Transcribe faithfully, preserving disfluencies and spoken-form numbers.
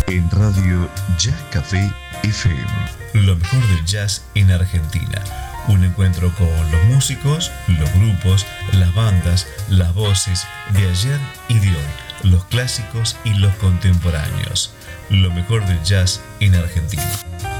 en Radio Jazz Café F M. Lo mejor del jazz en Argentina. Un encuentro con los músicos, los grupos, las bandas, las voces de ayer y de hoy, los clásicos y los contemporáneos. Lo mejor del jazz en Argentina.